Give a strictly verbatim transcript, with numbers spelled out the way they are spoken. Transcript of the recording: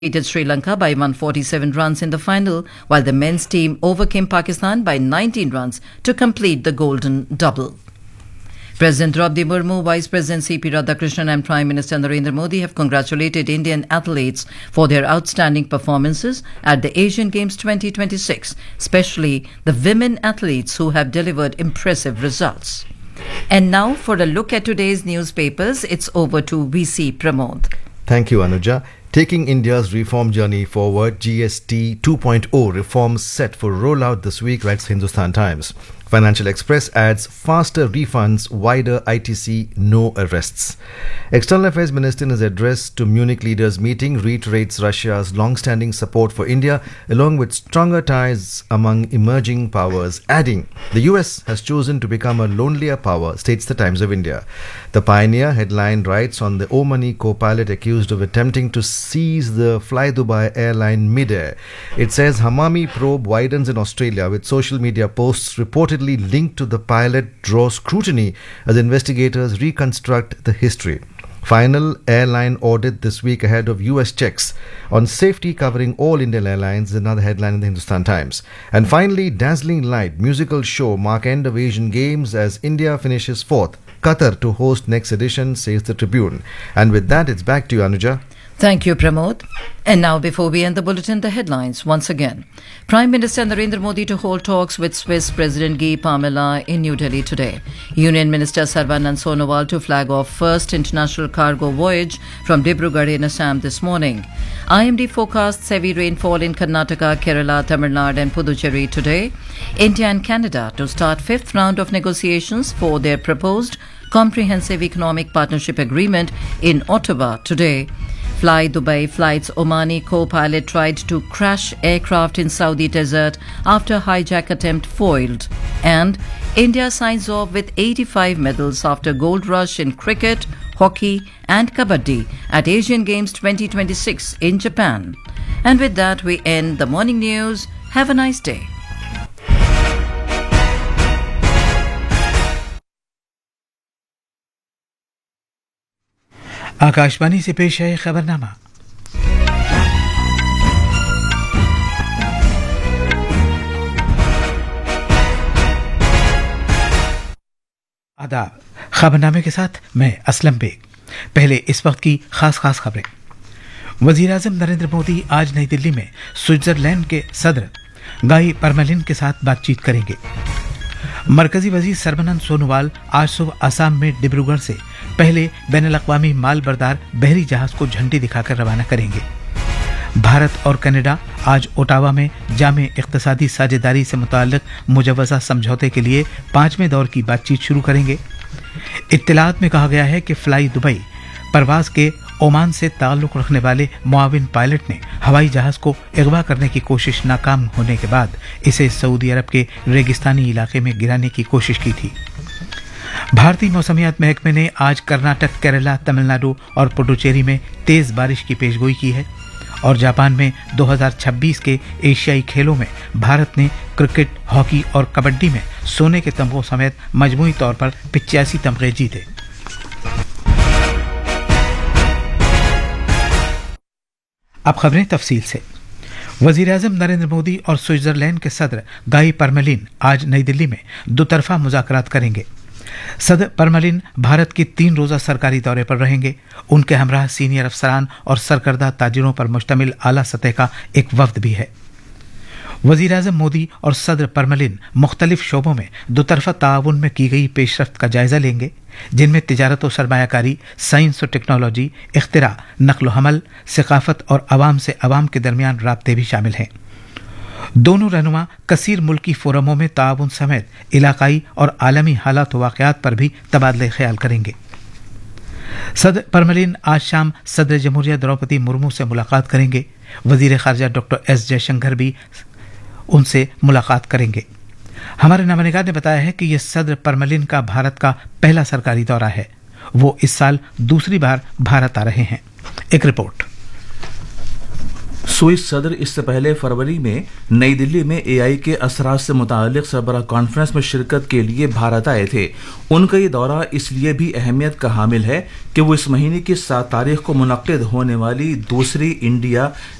Defeated Sri Lanka by one hundred forty-seven runs in the final, while the men's team overcame Pakistan by nineteen runs to complete the golden double. President Draupadi Murmu, Vice President C P Radhakrishnan and Prime Minister Narendra Modi have congratulated Indian athletes for their outstanding performances at the Asian Games twenty twenty-six, especially the women athletes who have delivered impressive results. And now for a look at today's newspapers, it's over to V C Pramod. Thank you, Anuja. Taking India's reform journey forward, G S T two point oh reforms set for rollout this week, writes Hindustan Times. Financial Express adds faster refunds, wider I T C, no arrests. External Affairs Minister in his address to Munich leaders meeting reiterates Russia's long-standing support for India, along with stronger ties among emerging powers, adding, the U S has chosen to become a lonelier power, states the Times of India. The Pioneer headline writes on the Omani co-pilot accused of attempting to seize the Fly Dubai airline mid-air. It says Hamami probe widens in Australia, with social media posts reportedly linked to the pilot draw scrutiny as investigators reconstruct the history. Final airline audit this week ahead of U S checks on safety covering all Indian airlines is another headline in the Hindustan Times. And finally, dazzling light musical show mark end of Asian Games as India finishes fourth. Qatar to host next edition, says the Tribune. And with that, it's back to you, Anuja. Thank you, Pramod. And now, before we end the bulletin, the headlines once again. Prime Minister Narendra Modi to hold talks with Swiss President Guy Parmelin in New Delhi today. Union Minister Sarbanand Sonowal to flag off first international cargo voyage from Dibrugarh in Assam this morning. I M D forecasts heavy rainfall in Karnataka, Kerala, Tamil Nadu and Puducherry today. India and Canada to start fifth round of negotiations for their proposed Comprehensive Economic Partnership Agreement in Ottawa today. Fly Dubai flight's Omani co-pilot tried to crash aircraft in Saudi desert after hijack attempt foiled. And India signs off with eighty-five medals after gold rush in cricket, hockey and kabaddi at Asian Games twenty twenty-six in Japan. And with that, we end the morning news. Have a nice day. Akashvani से पेश है खबरनामा। आदाब, खबरनामे के साथ मैं Aslam bag. पहले इस वक्त की खास खास खबरें। वजीर आजम नरेंद्र मोदी आज नई दिल्ली में स्विट्जरलैंड के सदर गाई परमेलिन के साथ बातचीत करेंगे। मरकजी वजीर सर्बानंद सोनोवाल आज सुबह असम में डिब्रूगढ़ से पहले बैनुल-अक़वामी माल बरदार बहरी जहाज को झंडी दिखाकर रवाना करेंगे। भारत और कनाडा आज ओटावा में जामे इक़्तिसादी साझेदारी से मुताल्लिक़ मुजव्वज़ा समझौते के लिए पांचवें दौर की बातचीत शुरू करेंगे। इत्तलात में कहा गया है कि फ्लाई दुबई परवाज के ओमान से ताल्लुक़ रखने वाले मुआविन पायलट ने हवाई जहाज को अगवा करने की कोशिश नाकाम होने के बाद इसे सऊदी अरब के रेगिस्तानी इलाके में गिराने की कोशिश की थी। भारतीय मौसमियात महकमे ने आज कर्नाटक, केरला, तमिलनाडु और पुडुचेरी में तेज बारिश की पेशगोई की है। और जापान में दो हज़ार छब्बीस के एशियाई खेलों में भारत ने क्रिकेट, हॉकी और कबड्डी में सोने के तमगों समेत मजमूई तौर पर पिचासी तमगे जीते। अब खबरें तफसील से। वजीर आजम नरेंद्र मोदी और स्विट्जरलैंड के सदर गाई परमेलिन आज नई दिल्ली में दोतरफा मुज़ाकरात करेंगे। सदर परमेलिन भारत के तीन रोज़ा सरकारी दौरे पर रहेंगे। उनके हमराह सीनियर अफसरान और सरकर्दा ताजिरों पर मुश्तमिल आला सतह का एक वफ्द भी है। वजीर आजम मोदी और सदर परमेलिन मुख्तलिफ शोबों में दोतरफा ताउन में की गई पेशरफ्त का जायजा लेंगे, जिनमें तिजारत और सरमायाकारी, साइंस और टेक्नोलॉजी, इख्तिरा, नक्ल हमल, सकाफत और अवाम से अवाम के दरमियान राब्ते भी शामिल हैं। दोनों रहनुमा कसीर मुल्की फोरमों में ताउन समेत इलाकाई और आलमी हालात वाक़यात पर भी तबादले ख्याल करेंगे। सदर परमेलिन आज शाम सदर जमहूरिया द्रौपदी मुर्मू से मुलाकात करेंगे। वजीर खारजा डॉक्टर एस जयशंकर भी उनसे मुलाकात करेंगे। हमारे नुमाइंदा ने बताया है कि यह सदर परमेलिन का भारत का पहला सरकारी दौरा है। वो इस साल दूसरी बार भारत आ रहे हैं। एक रिपोर्ट। स्विस सदर इससे पहले फरवरी में नई दिल्ली में एआई के असरात से मुतालिक सरबराह कॉन्फ्रेंस में शिरकत के लिए भारत आए थे। उनका ये दौरा इसलिए भी अहमियत का हामिल है कि वो इस महीने की सात तारीख को मुनक्किद होने वाली दूसरी इंडिया